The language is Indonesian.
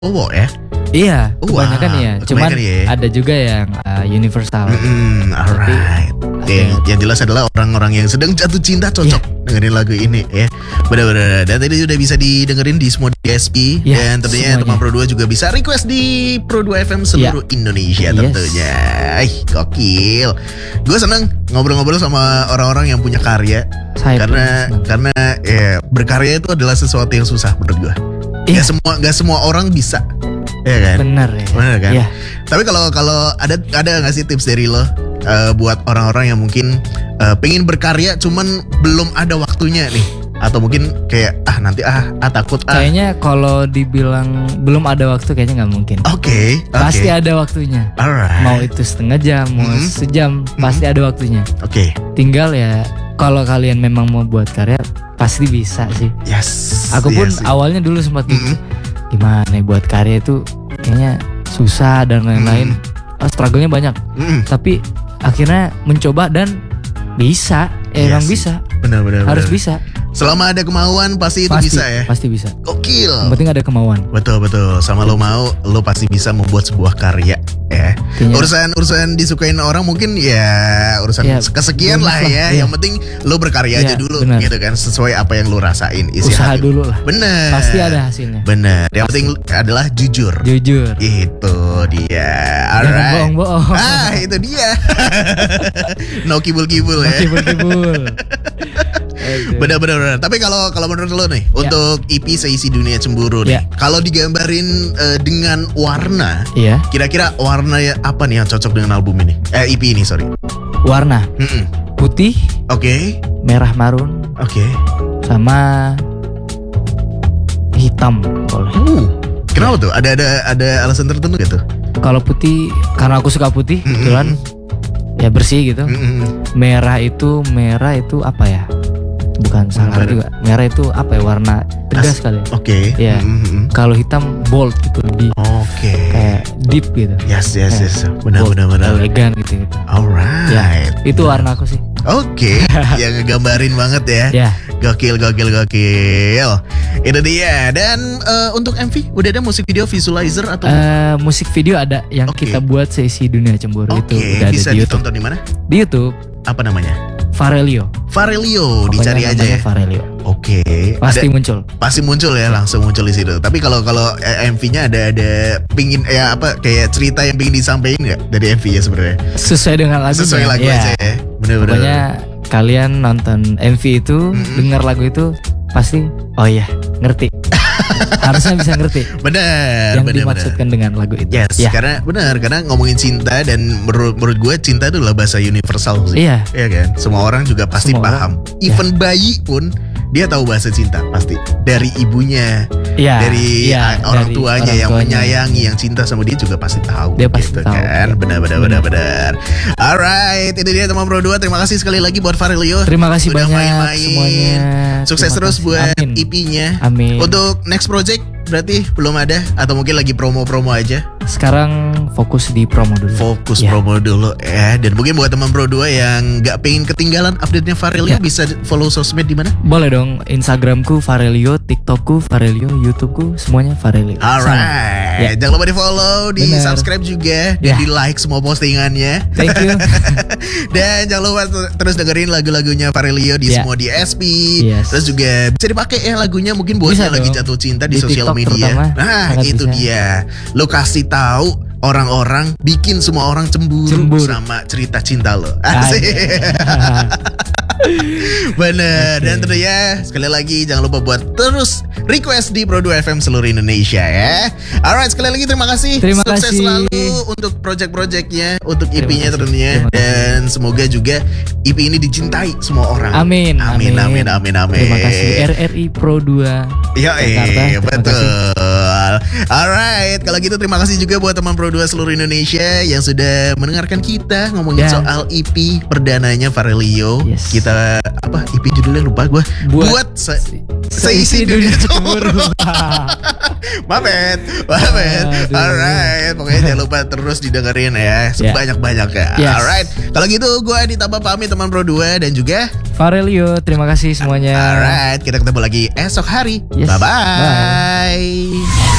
Owo ya? Iya, kebanyakan Wow, ya. Cuman kebanyakan ya. ada juga yang universal. Alright. Yang jelas adalah orang-orang yang sedang jatuh cinta cocok dengerin lagu ini ya. Benar-benar. Dan tadi sudah bisa didengerin di semua DSP dan tentunya teman Pro 2 juga bisa request di Pro 2 FM seluruh Indonesia tentunya. Gokil. Gue seneng ngobrol-ngobrol sama orang-orang yang punya karya. Karena ya, berkarya itu adalah sesuatu yang susah menurut gue. Gak semua orang bisa. Ya kan? Bener ya. Bener kan? Yeah. Tapi kalau ada nggak sih tips dari lo buat orang-orang yang mungkin pengen berkarya cuman belum ada waktunya nih, atau mungkin kayak nanti takut Kayaknya kalau dibilang belum ada waktu kayaknya nggak mungkin. Oke. Pasti ada waktunya. Alright. Mau itu setengah jam, mau sejam, pasti ada waktunya. Oke. Tinggal ya kalau kalian memang mau buat karya pasti bisa sih. Yes. Aku pun awalnya dulu sempat gitu. Gimana nih buat karya itu kayaknya susah dan lain-lain. Struggle-nya banyak. Tapi akhirnya mencoba dan bisa. Emang bisa. Benar-benar. Harus bisa. Selama ada kemauan pasti itu bisa ya. Pasti bisa. Gokil. Yang penting ada kemauan. Betul. Sama lo mau, lo pasti bisa membuat sebuah karya ya. Urusan disukain orang mungkin ya urusan kesekian lah ya. Yang penting lo berkarya aja dulu gitu kan, sesuai apa yang lo rasain. Usaha dulu lah. Bener. Pasti ada hasilnya. Bener. Yang penting adalah jujur. Itu dia. Alright. Jangan bohong-bohong. Itu dia. No kibul-kibul ya. Kibul-kibul. Benar. Tapi kalau menurut lo nih, untuk EP Seisi Dunia Cemburu nih, kalau digambarin dengan warna, kira-kira warna apa nih yang cocok dengan album ini? EP ini, sorry. Warna putih, merah marun, sama hitam boleh. Kenapa tuh? Ada alasan tertentu gitu? Kalau putih, karena aku suka putih, kebetulan ya bersih gitu. Merah itu apa ya? Bukan salah juga. Merah itu apa ya? Warna tegas kali. Ya. Kalau hitam bold gitu, lebih kayak deep gitu. Yes. Benar. Elegan gitu. Alright. Ya, itu warna aku sih. Yang ngegambarin banget ya. Gokil. Itu dia. Dan untuk MV udah ada musik video visualizer atau? Musik video ada yang kita buat Seisi Dunia Cemburu itu udah bisa ada di YouTube. Ditonton di mana? Di YouTube. Apa namanya? Farelio, dicari aja ya. Farelio. Pasti muncul ya, langsung muncul di situ. Tapi kalau MV-nya ada pingin kayak cerita yang pingin disampaikan nggak dari MV-nya sebenarnya? Sesuai dengan lagu. Sesuai lagu aja ya. Bener-bener. Pokoknya kalian nonton MV itu, dengar lagu itu pasti ngerti. Harusnya bisa ngerti. Benar. Yang dimaksudkan dengan lagu itu. Yes. Karena ngomongin cinta, dan menurut gue cinta itu adalah bahasa universal sih. Iya kan. Semua orang juga pasti paham. Even bayi pun dia tahu bahasa cinta pasti dari ibunya, dari orang tuanya yang menyayangi, yang cinta sama dia juga pasti tahu. Dia pasti tahu kan. Benar. Alright, itu dia teman Pro 2. Terima kasih sekali lagi buat Farelio. Terima kasih udah banyak main-main. Semuanya. Sukses terus buat EP-nya. Amin. Untuk next project berarti belum ada, atau mungkin lagi promo-promo aja? Sekarang fokus di promo dulu. Promo dulu ya. Dan mungkin buat teman Pro 2 yang gak pengen ketinggalan update-nya Farelio, bisa follow sosmed di mana? Boleh dong, Instagramku Farelio, TikTokku Farelio, YouTubeku semuanya Farelio. Alright. Jangan lupa di follow, di subscribe juga, dan di like semua postingannya. Thank you. Dan jangan lupa terus dengerin lagu-lagunya Farelio di semua DSP. Terus juga bisa dipakai ya lagunya mungkin buat yang lagi jatuh cinta di sosial media. Nah, itu dia. Lo kasih tahu orang-orang, bikin semua orang cemburu sama cerita cinta lo. Asik. Bener. Dan tentunya sekali lagi jangan lupa buat terus request di Pro 2 FM seluruh Indonesia ya. Alright, sekali lagi terima kasih. Sukses selalu untuk project-projectnya, untuk EP-nya tentunya. Dan semoga juga EP ini dicintai semua orang. Amin. Terima kasih RRI Pro 2 Jakarta. Betul. Alright, kalau gitu terima kasih juga buat teman Pro 2 seluruh Indonesia yang sudah mendengarkan kita ngomongin soal EP perdananya Farelio. Kita EP judulnya lupa gue. Buat Seisi Dunia Cemburu. Maafin. Alright, pokoknya jangan lupa terus didengerin ya, sebanyak-banyaknya. Alright, kalau gitu gue ditambah pamit teman Pro 2 dan juga Farelio. Terima kasih semuanya. Alright, kita ketemu lagi esok hari. Bye-bye.